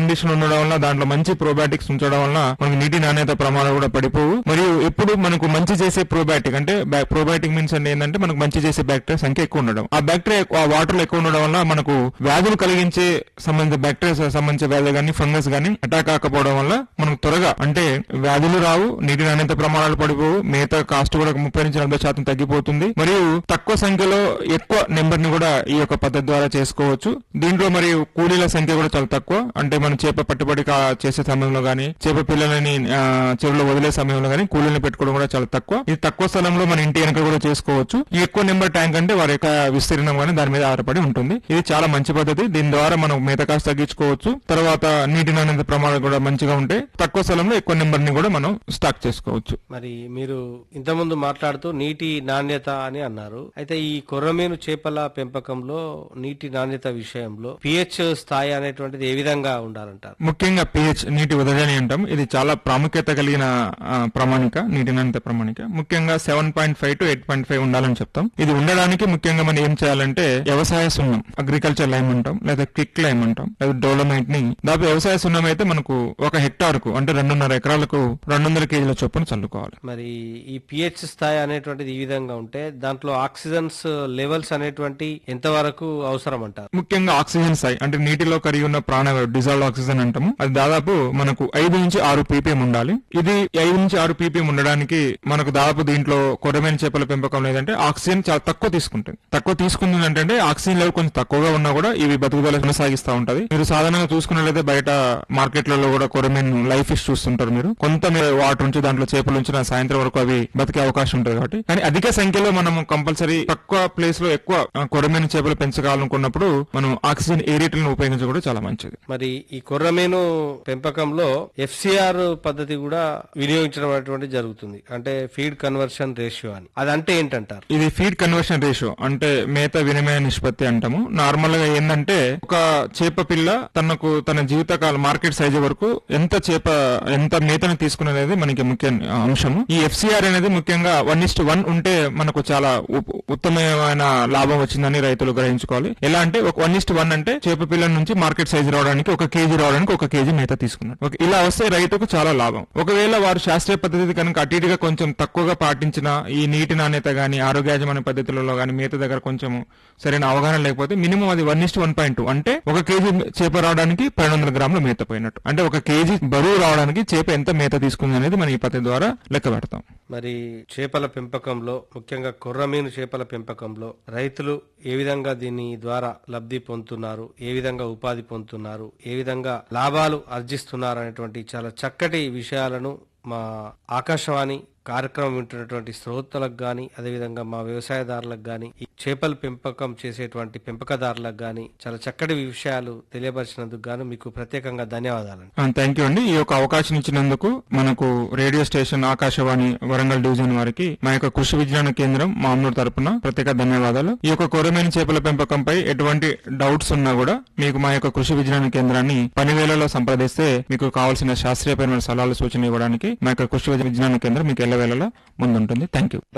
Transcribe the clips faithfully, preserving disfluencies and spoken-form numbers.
Condition ఉండడం వల్ల, దాంట్లో మంచి ప్రోబయాటిక్స్ ఉంచడం వల్ల మనకు నీటి నాణ్యత ప్రమాణాలు కూడా పడిపోవు. మరియు ఎప్పుడు మనకు మంచి చేసే ప్రోబయాటిక్ అంటే ప్రోబయాటిక్ మీన్స్ అంటే ఏంటంటే మనకు మంచి చేసే బ్యాక్టీరియా సంఖ్య ఎక్కువ ఉండడం. ఆ బ్యాక్టీరియా ఆ వాటర్ లో ఎక్కువ ఉండడం వల్ల మనకు వ్యాధులు కలిగించే సంబంధించిన బ్యాక్టీరియా సంబంధించిన వ్యాధులు కానీ ఫంగస్ కానీ అటాక్ కాకపోవడం వల్ల మనకు త్వరగా అంటే వ్యాధులు రావు, నీటి నాణ్యత ప్రమాణాలు పడిపోవు, మేత కాస్ట్ కూడా ముప్పై నుంచి నలభై శాతం తగ్గిపోతుంది. మరియు తక్కువ సంఖ్యలో ఎక్కువ నెంబర్ ని కూడా ఈ యొక్క పద్ధతి ద్వారా చేసుకోవచ్చు. దీంట్లో మరియు కూలీల సంఖ్య కూడా చాలా తక్కువ. అంటే మనం చేప పట్టుబడి చేసే సమయంలో గానీ, చేప పిల్లలని చెరువులో వదిలే సమయంలో గానీ కూలీలను పెట్టుకోవడం కూడా చాలా తక్కువ. ఇది తక్కువ స్థలంలో మన ఇంటి వెనక కూడా చేసుకోవచ్చు. ఈ ఎక్కువ నెంబర్ ట్యాంక్ అంటే వారి యొక్క విస్తీర్ణం గానీ దాని మీద ఆధారపడి ఉంటుంది. ఇది చాలా మంచి పద్ధతి. దీని ద్వారా మనం మేత కాస్ట్ తగ్గించుకోవచ్చు. తర్వాత నీటి నాణ్యత ప్రమాణాలు కూడా మంచిగా ఉంటాయి. తక్కువ స్థలంలో ఎక్కువ నెంబర్ ని కూడా మనం స్టాక్ చేసుకోవచ్చు. మరి మీరు ఇంతకుముందు మాట్లాడుతూ నీటి నాణ్యత అని అన్నారు. అయితే ఈ కొర్రమీను చేపల పెంపకంలో నీటి నాణ్యత విషయంలో పిహెచ్ స్థాయి అనేటువంటిది ఏ విధంగా ఉండాలంటారు? ముఖ్యంగా పిహెచ్ నీటి ఉదజని అంటాం. ఇది చాలా ప్రాముఖ్యత కలిగిన ప్రామాణిక నీటి నాణ్యత ప్రామాణిక. ముఖ్యంగా seven point five to eight point five ఉండాలని చెప్తాం. ఇది ఉండడానికి ముఖ్యంగా మనం ఏం చేయాలంటే వ్యవసాయ సున్నం, అగ్రికల్చర్ లైమ్ అంటాం, లేదా క్విక్ లైమ్ అంటాం, లేదా డోలమైట్ ని దాదాపు వ్యవసాయ సున్నం అయితే మనకు ఒక హెక్టార్ కు అంటే రెండున్నర ఎకరాలకు రెండు వందల కేజీల చొప్పున చల్లుకోవాలి. మరి ఈ పిహెచ్ స్థాయి అనేటువంటిది ఈ విధంగా ఉంటే దాంట్లో ఆక్సిజన్స్ లెవెల్స్ అనేటువంటి ఎంత వరకు అవసరం అంటారు? ముఖ్యంగా ఆక్సిజన్ స్థాయి అంటే నీటిలో కరిగి ఉన్న ప్రాణ డిజాల్వ్ ఆక్సిజన్ అంటాము. అది దాదాపు మనకు ఐదు నుంచి ఆరు పీపీఎం ఉండాలి. ఇది ఐదు నుంచి ఆరు పీపీఎం ఉండడానికి మనకు దాదాపు దీంట్లో కొర్రమీను చేపల పెంపకం లేదంటే ఆక్సిజన్ చాలా తక్కువ తీసుకుంటుంది. తక్కువ తీసుకుంటుంది అంటే ఆక్సిజన్ లెవెల్ కొంచెం తక్కువగా ఉన్నా కూడా ఇవి బతుకుదల కొనసాగిస్తూ ఉంటది. మీరు సాధారణంగా చూసుకున్నట్లయితే బయట మార్కెట్లలో కూడా కొర్రమీను లైఫ్ ఫిష్ చూస్తుంటారు. మీరు కొంత మీరు వాటర్ నుంచి దాంట్లో చేపలు ఉంచిన సాయంత్రం వరకు అవి బతికే అవకాశం ఉంటుంది. కాబట్టి కానీ అధిక సంఖ్యలో మనం కంపల్సరీ తక్కువ ప్లేస్ లో ఎక్కువ కొర్రమీను చేపలు పెంచగాలనుకున్నప్పుడు మనం ఆక్సిజన్ ఏరియాలను ఉపయోగించడం కూడా చాలా మంచిది. మరి ఈ కొర్రమీను పెంపకంలో ఎఫ్సిఆర్ పద్ధతి కూడా వినియోగించడం అనేటువంటి జరుగుతుంది. అంటే ఫీడ్ కన్వర్షన్ రేషియో అని. అదంటే ఏంటంటారు? ఇది ఫీడ్ కన్వర్షన్ రేషియో అంటే మేత వినిమయ నిష్పత్తి అంటాము. నార్మల్ గా ఏంటంటే ఒక చేప పిల్ల తనకు తన జీవితకాలం మార్కెట్ సైజు వరకు ఎంత చేప ఎంత మేతను తీసుకునేది మనకి ముఖ్య అంశము. ఈ ఎఫ్సిఆర్ అనేది ముఖ్యంగా వన్ ఇస్ట్ వన్ ఉంటే మనకు చాలా ఉత్తమమైన లాభం వచ్చిందని రైతులు గ్రహించుకోవాలి. ఎలా అంటే ఒక వన్ ఇస్ట్ వన్ అంటే చేప పిల్లల నుంచి మార్కెట్ సైజు రావడానికి ఒక కేజీ రావడానికి ఒక కేజీ మేత తీసుకున్నారు. ఇలా వస్తే రైతుకు చాలా లాభం. ఒకవేళ వారు శాస్త్రీయ పద్ధతి కనుక అటు ఇటుగా కొంచెం తక్కువగా పాటించిన ఈ నీటి నాణ్యత గానీ ఆరోగ్యాజమాన్య పద్ధతులలో గానీ మేత దగ్గర కొంచెం సరైన అవగాహన లేకపోతే మినిమం అది వన్ ఇస్ట్ వన్ పాయింట్ టూ అంటే ఒక కేజీ చేప రావడానికి పన్నెండు వందల గ్రాముల మేత పోయినట్టు. అంటే ఒక కేజీ బరువు రావడానికి చేప ఎంత మేత తీసుకుంది అనేది మనం ఈ పద్ధతి ద్వారా లెక్క పెడతాం. మరి చేపల పెంపకంలో ముఖ్యంగా కొర్రమీను చేపల పెంపకంలో రైతులు ఏ విధంగా దీని ద్వారా లబ్ధి పొందుతున్నారు, ఏ విధంగా ఉపాధి పొందుతున్నారు, ఏ విధంగా లాభాలు ఆర్జిస్తున్నారు అనేటువంటి చాలా చక్కటి విషయాలను మా ఆకాశవాణి కార్యక్రమం వింటున్నటువంటి శ్రోతలకు గాని, అదేవిధంగా మా వ్యవసాయదారులకు గాని, ఈ చేపల పెంపకం చేసేటువంటి పెంపకదారులకు గాని చాలా చక్కటి విషయాలు తెలియపరిచినందుకు గాను మీకు ప్రత్యేకంగా ధన్యవాదాలు. థ్యాంక్ యూ అండి. ఈ యొక్క అవకాశం ఇచ్చినందుకు మనకు radio station Akashvani Warangal division వారికి మా యొక్క కృషి విజ్ఞాన కేంద్రం మామూలు తరపున ప్రత్యేక ధన్యవాదాలు. ఈ యొక్క కొర్రమీను చేపల పెంపకంపై ఎటువంటి డౌట్స్ ఉన్నా కూడా మీకు మా యొక్క కృషి విజ్ఞాన కేంద్రాన్ని పనివేళలో సంప్రదిస్తే మీకు కావాల్సిన శాస్త్రీయపరమైన సలహాలు సూచన ఇవ్వడానికి మా యొక్క కృషి విజ్ఞాన కేంద్రం మీకు వేళలో ముందుంటుంది. Thank you.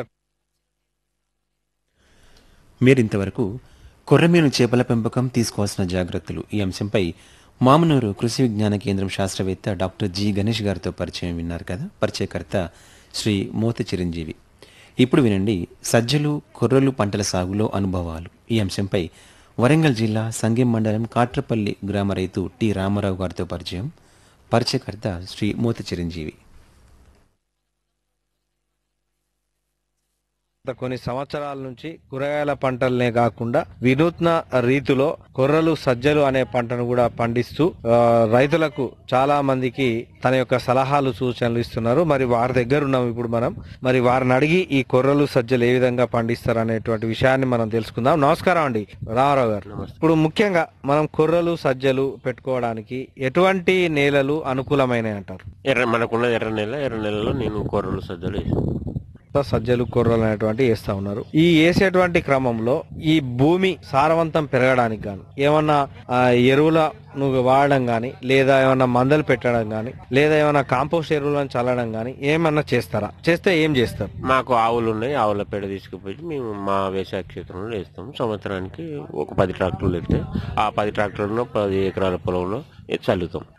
మీరింతవరకు కొర్రమీను చేపల పెంపకం తీసుకోవాల్సిన జాగ్రత్తలు ఈ అంశంపై మామనూరు కృషి విజ్ఞాన కేంద్రం శాస్త్రవేత్త డాక్టర్ జి గణేష్ గారితో పరిచయం విన్నారు కదా. పరిచయకర్త శ్రీ మోతి చిరంజీవి. ఇప్పుడు వినండి సజ్జలు కొర్రలు పంటల సాగులో అనుభవాలు ఈ అంశంపై వరంగల్ జిల్లా సంగెం మండలం కాట్రపల్లి గ్రామ రైతు టి రామారావు గారితో పరిచయం. పరిచయకర్త శ్రీ మోతి చిరంజీవి. కొన్ని సంవత్సరాల నుంచి కూరగాయల పంటలనే కాకుండా వినూత్న రీతిలో కొర్రలు సజ్జలు అనే పంటను కూడా పండిస్తూ రైతులకు చాలా మందికి తన యొక్క సలహాలు సూచనలు ఇస్తున్నారు. మరి వారి దగ్గర ఉన్నాం ఇప్పుడు మనం. మరి వారిని అడిగి ఈ కొర్రలు సజ్జలు ఏ విధంగా పండిస్తారు అనేటువంటి విషయాన్ని మనం తెలుసుకుందాం. నమస్కారం అండి రామారావు గారు. ఇప్పుడు ముఖ్యంగా మనం కొర్రలు సజ్జలు పెట్టుకోవడానికి ఎటువంటి నేలలు అనుకూలమైనవి అంటారు? ఎర్ర మనకున్న ఎర్ర నేల ఎర్ర నేలలో నేను కొర్రలు సజ్జలు సజ్జలు కొర్రలు అనేటువంటి వేస్తా ఉన్నారు. ఈ వేసేటువంటి క్రమంలో ఈ భూమి సారవంతం పెరగడానికి గాని ఏమన్నా ఎరువుల నువ్వు వాడడం గాని, లేదా ఏమన్నా మందులు పెట్టడం గాని, లేదా ఏమన్నా కాంపోస్ట్ ఎరువులను చల్లడం గాని ఏమన్నా చేస్తారా? చేస్తే ఏం చేస్తారు? మాకు ఆవులు ఉన్నాయి. ఆవుల పేడ తీసుకుపోయి మేము మా వ్యవసాయ క్షేత్రంలో వేస్తాం. సంవత్సరానికి ఒక పది ట్రాక్టర్లు వెళ్తే ఆ పది ట్రాక్టర్లో పది ఎకరాల పొలంలో చల్లుతాం.